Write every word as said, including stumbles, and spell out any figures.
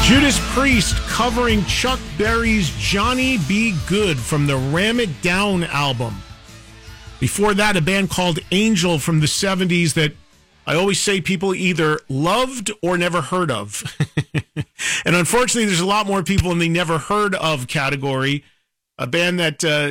Judas Priest covering Chuck Berry's Johnny B. Good from the Ram It Down album. Before that, a band called Angel from the seventies that I always say people either loved or never heard of. And unfortunately, there's a lot more people in the never heard of category. A band that uh,